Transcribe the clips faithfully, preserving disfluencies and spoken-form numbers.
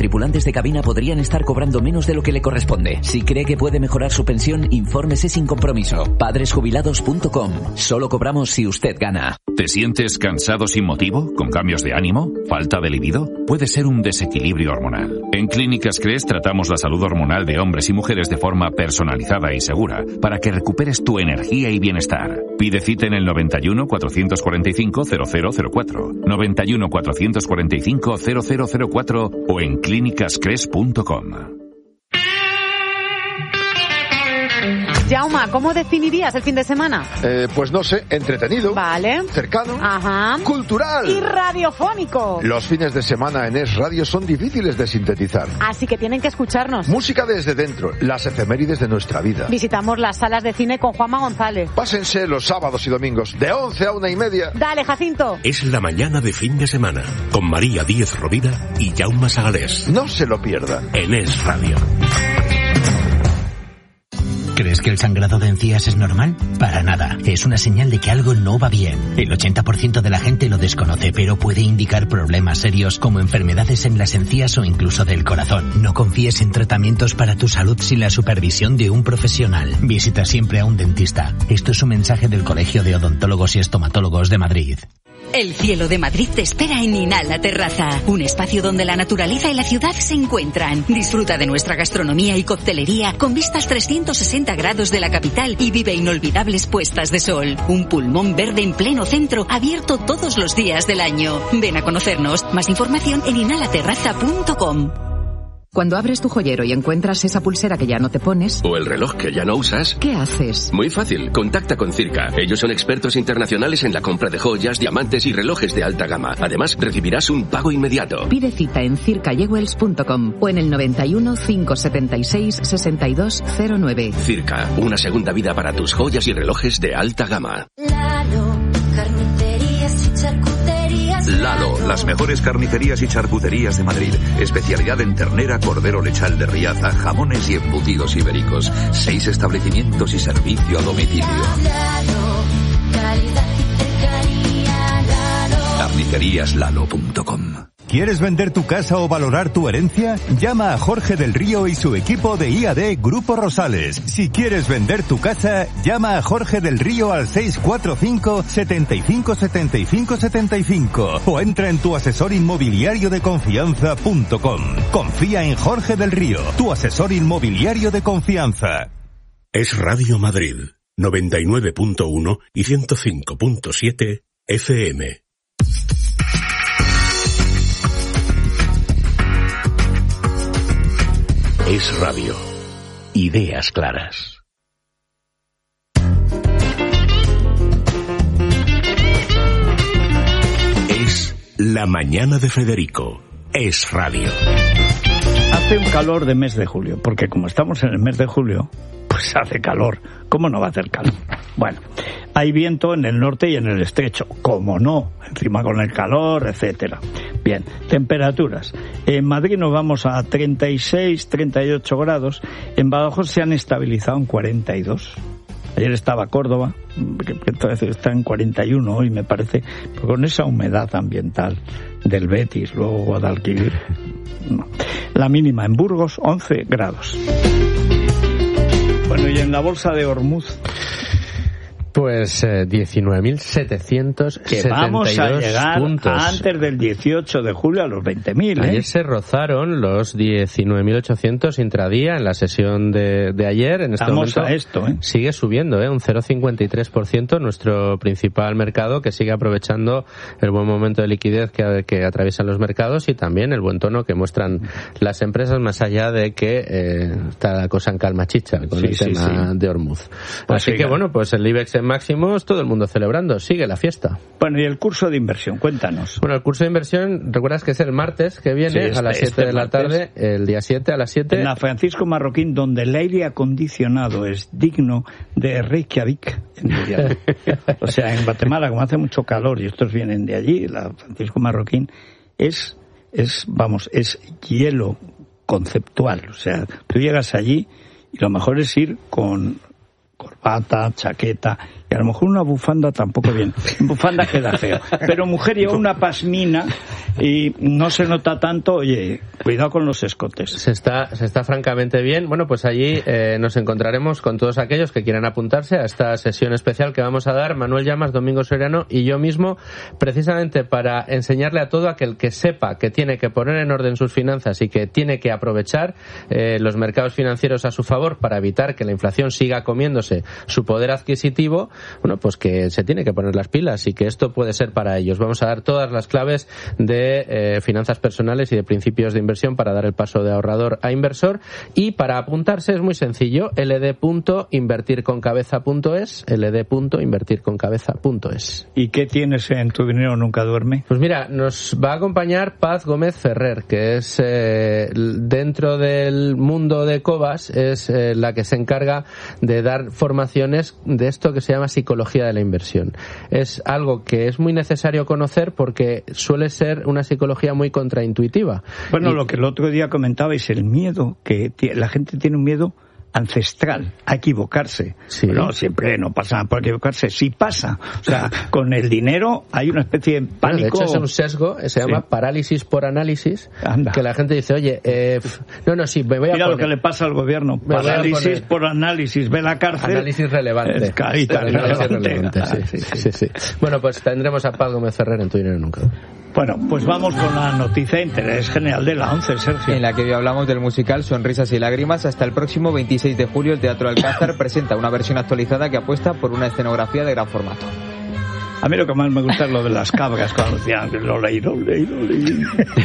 tripulantes de cabina podrían estar cobrando menos de lo que le corresponde. Si cree que puede mejorar su pensión, infórmese sin compromiso. padres jubilados punto com. Solo cobramos si usted gana. ¿Te sientes cansado sin motivo? ¿Con cambios de ánimo? ¿Falta de libido? Puede ser un desequilibrio hormonal. En Clínicas Cres tratamos la salud hormonal de hombres y mujeres de forma personalizada y segura para que recuperes tu energía y bienestar. Pide cita en el noventa y uno, cuatrocientos cuarenta y cinco, cero cero cero cuatro, noventa y uno, cuatrocientos cuarenta y cinco, cero cero cero cuatro o en clínicas cres punto com. Jauma, ¿cómo definirías el fin de semana? Eh, pues no sé, entretenido. Vale. Cercano. Ajá. Cultural. Y radiofónico. Los fines de semana en Es Radio son difíciles de sintetizar. Así que tienen que escucharnos. Música desde dentro, las efemérides de nuestra vida. Visitamos las salas de cine con Juanma González. Pásense los sábados y domingos, de once a una y media. Dale, Jacinto. Es la mañana de fin de semana, con María Díez Rovira y Jaume Sagalés. No se lo pierda. En Es Radio. ¿Crees que el sangrado de encías es normal? Para nada. Es una señal de que algo no va bien. El ochenta por ciento de la gente lo desconoce, pero puede indicar problemas serios como enfermedades en las encías o incluso del corazón. No confíes en tratamientos para tu salud sin la supervisión de un profesional. Visita siempre a un dentista. Esto es un mensaje del Colegio de Odontólogos y Estomatólogos de Madrid. El cielo de Madrid te espera en Inala Terraza, un espacio donde la naturaleza y la ciudad se encuentran. Disfruta de nuestra gastronomía y coctelería con vistas trescientos sesenta grados de la capital y vive inolvidables puestas de sol. Un pulmón verde en pleno centro, abierto todos los días del año. Ven a conocernos. Más información en inala terraza punto com. Cuando abres tu joyero y encuentras esa pulsera que ya no te pones... O el reloj que ya no usas... ¿Qué haces? Muy fácil. Contacta con Circa. Ellos son expertos internacionales en la compra de joyas, diamantes y relojes de alta gama. Además, recibirás un pago inmediato. Pide cita en circa jewels punto com o en el noventa y uno, cinco setenta y seis, sesenta y dos cero nueve. Circa. Una segunda vida para tus joyas y relojes de alta gama. Lalo, carnicerías y charcuterías. Lalo, las mejores carnicerías y charcuterías de Madrid. Especialidad en ternera, cordero lechal de Riaza, jamones y embutidos ibéricos. Seis establecimientos y servicio a domicilio. Lalo, calidad y cercanía. Lalo. carnicerías lalo punto com. ¿Quieres vender tu casa o valorar tu herencia? Llama a Jorge del Río y su equipo de I A D Grupo Rosales. Si quieres vender tu casa, llama a Jorge del Río al seis cuatro cinco, setenta y cinco, setenta y cinco, setenta y cinco o entra en tu asesor inmobiliario de confianza punto com. Confía en Jorge del Río, tu asesor inmobiliario de confianza. Es Radio Madrid, noventa y nueve punto uno y ciento cinco punto siete F M. Es Radio. Ideas claras. Es la mañana de Federico. Es Radio. Hace un calor de mes de julio, porque como estamos en el mes de julio, pues hace calor. ¿Cómo no va a hacer calor? Bueno, hay viento en el norte y en el estrecho. ¿Cómo no? Encima con el calor, etcétera. Bien, temperaturas. En Madrid nos vamos a treinta y seis, treinta y ocho grados. En Badajoz se han estabilizado en cuarenta y dos. Ayer estaba Córdoba, que está en cuarenta y uno hoy, me parece, pero con esa humedad ambiental del Betis, luego Guadalquivir. No. La mínima en Burgos, once grados. Bueno, y en la bolsa de Ormuz... Pues eh, diecinueve mil setecientos setenta y dos que vamos a llegar puntos. Antes del dieciocho de julio a los veinte mil. ¿eh? Ayer se rozaron los diecinueve mil ochocientos intradía en la sesión de, de ayer. En este Vamos momento a esto, ¿eh? sigue subiendo, ¿eh? un cero coma cincuenta y tres por ciento, nuestro principal mercado, que sigue aprovechando el buen momento de liquidez que, que atraviesan los mercados y también el buen tono que muestran las empresas, más allá de que eh, está la cosa en calma chicha con sí, el sí, tema sí. de Ormuz. Pues Así siga. que bueno, pues el IBEX en máximos, todo el mundo celebrando, sigue la fiesta. Bueno, y el curso de inversión, cuéntanos. Bueno, el curso de inversión, recuerdas que es el martes que viene, Sí, este, a las siete este de la martes. tarde, el día siete a las siete. En la Francisco Marroquín, donde el aire acondicionado es digno de Reykjavik, en Dinamarca. O sea, en Guatemala, como hace mucho calor y estos vienen de allí, la Francisco Marroquín es, es, vamos, es hielo conceptual. O sea, tú llegas allí y lo mejor es ir con corbata, chaqueta Y a lo mejor una bufanda tampoco bien. Bufanda queda feo. Pero mujer lleva una pasmina y no se nota tanto. Oye, cuidado con los escotes. Se está, se está francamente bien. Bueno, pues allí eh, nos encontraremos con todos aquellos que quieran apuntarse a esta sesión especial que vamos a dar Manuel Llamas, Domingo Soriano y yo mismo, precisamente para enseñarle a todo aquel que sepa que tiene que poner en orden sus finanzas y que tiene que aprovechar eh, los mercados financieros a su favor para evitar que la inflación siga comiéndose su poder adquisitivo. Bueno, pues que se tiene que poner las pilas y que esto puede ser para ellos. Vamos a dar todas las claves de eh, finanzas personales y de principios de inversión para dar el paso de ahorrador a inversor. Y para apuntarse es muy sencillo, ld punto invertir con cabeza punto es, ld punto invertir con cabeza punto es. ¿Y qué tienes en Tu Dinero Nunca Duerme? Pues mira, nos va a acompañar Paz Gómez Ferrer, que es eh, dentro del mundo de Cobas, es eh, la que se encarga de dar formaciones de esto que se llama psicología de la inversión. Es algo que es muy necesario conocer porque suele ser una psicología muy contraintuitiva. Bueno, y... lo que el otro día comentabais, el miedo, que t- la gente tiene un miedo ancestral a equivocarse. Sí. No, siempre no pasa nada por equivocarse, sí pasa. O sea, con el dinero hay una especie de pánico. Bueno, de hecho es un sesgo, se llama sí. parálisis por análisis. Anda. Que la gente dice, oye, eh, no, no, sí, me voy a Mira poner... lo que le pasa al gobierno. Me parálisis por análisis, ve la cárcel. Análisis relevante. Es carita, análisis relevante. relevante, sí, sí, sí, sí. Bueno, pues tendremos a Paz Gómez Ferrer en Tu Dinero Nunca. Bueno, pues vamos con la noticia de interés general de la once, Sergio. En la que hoy hablamos del musical Sonrisas y Lágrimas. Hasta el próximo veintiséis de julio el Teatro Alcázar presenta una versión actualizada que apuesta por una escenografía de gran formato. A mí lo que más me gusta es lo de las cabras cuando decían lo leí, lo leí, lo leí.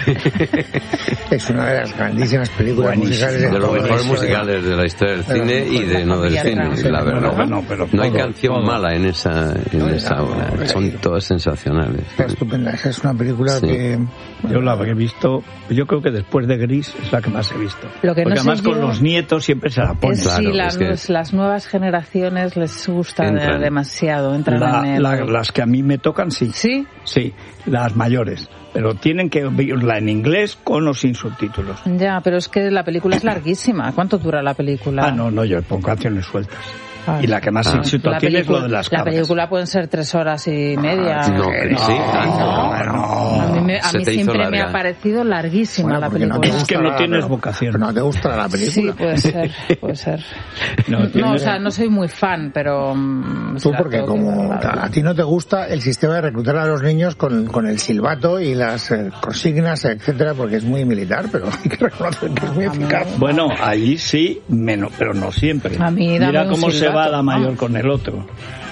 Es una de las grandísimas películas musicales de, de los mejores musicales de la historia del cine y de no del cine, la verdad. No, no, pero no hay todo, canción todo. mala en esa en no, esa no, obra, no, son todas sensacionales. Está estupenda, es una película sí. que... Yo la he visto, yo creo que después de Gris es la que más he visto. Lo que Porque no además sé con yo... los nietos siempre se la ponen. Es, claro, sí, las, es que... las nuevas generaciones les gusta entran. demasiado. Entran la, en el... la, las que a mí me tocan, sí. ¿Sí? Sí, las mayores. Pero tienen que verla en inglés con o sin subtítulos. Ya, pero es que la película es larguísima. ¿Cuánto dura la película? Ah, no, no, yo pongo canciones sueltas. Ah, y la que más éxito ah. tiene es lo de las cabras. La película pueden ser tres horas y media. No, no, sí. no, no. A mí, me, a mí siempre me ha parecido larguísima bueno, la película. No es que no tienes vocación. No te gusta la película. Sí, puede ser, puede ser. No, no, o sea, no soy muy fan, pero... Um, Tú porque como a ti no te gusta el sistema de reclutar a los niños con, con el silbato y las eh, consignas, etcétera, porque es muy militar, pero hay que reconocer que es muy eficaz. Bueno, allí sí, menos, pero no siempre. A mí Mira cómo un se va la mayor con el otro.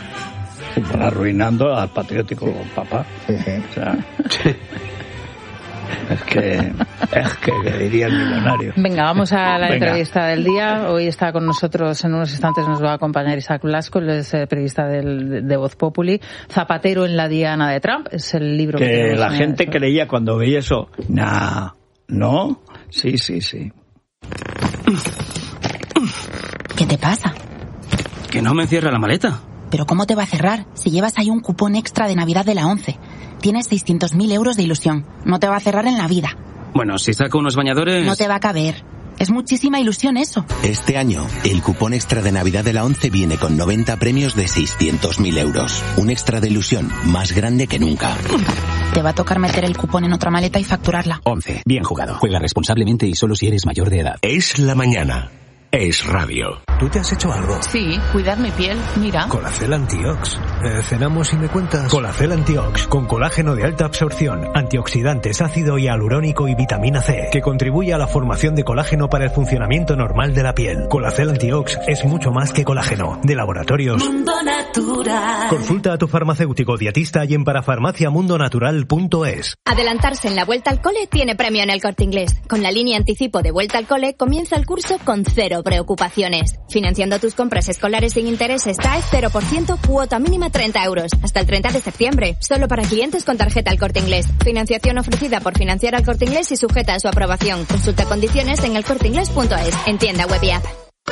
Arruinando al patriótico sí. papá. Sí, sí. O sea, es que es que, que diría el millonario. Venga, vamos a la Venga. entrevista del día. Hoy está con nosotros, en unos instantes nos va a acompañar Isaac Blasco, él es periodista del, de Voz Populi. Zapatero en la diana de Trump, es el libro que, que la gente eso. creía cuando veía eso. Nah, ¿no? Sí, sí, sí. ¿Qué te pasa? Que no me cierra la maleta. ¿Pero cómo te va a cerrar? Si llevas ahí un cupón extra de Navidad de la once. Tienes seiscientos mil euros de ilusión. No te va a cerrar en la vida. Bueno, si saco unos bañadores... No te va a caber. Es muchísima ilusión eso. Este año, el cupón extra de Navidad de la once viene con noventa premios de seiscientos mil euros. Un extra de ilusión más grande que nunca. Te va a tocar meter el cupón en otra maleta y facturarla. once. Bien jugado. Juega responsablemente y solo si eres mayor de edad. Es la mañana. Es radio. ¿Tú te has hecho algo? Sí, cuidar mi piel, mira. Colacel Antiox. Eh, ¿Cenamos y me cuentas? Colacel Antiox, con colágeno de alta absorción, antioxidantes, ácido hialurónico y vitamina C, que contribuye a la formación de colágeno para el funcionamiento normal de la piel. Colacel Antiox es mucho más que colágeno. De laboratorios Mundo Natural. Consulta a tu farmacéutico dietista y en parafarmacia mundo natural punto es. Adelantarse en la Vuelta al Cole tiene premio en El Corte Inglés. Con la línea anticipo de Vuelta al Cole comienza el curso con cero preocupaciones. Financiando tus compras escolares sin intereses T A E cero por ciento, cuota mínima treinta euros. Hasta el treinta de septiembre. Solo para clientes con tarjeta El Corte Inglés. Financiación ofrecida por Financiar al Corte Inglés y sujeta a su aprobación. Consulta condiciones en el corte inglés punto es. En tienda web y app.